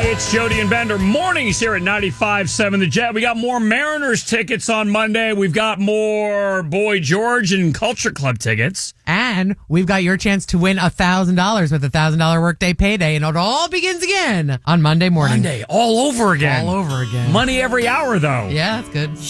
It's Jody and Bender mornings here at 95.7 The Jet. We got more Mariners tickets on Monday. We've got more Boy George and Culture Club tickets. And we've got your chance to win $1,000 with a $1,000 workday payday. And it all begins again on Monday morning. Monday, all over again. All over again. Money every hour, though. Yeah, that's good.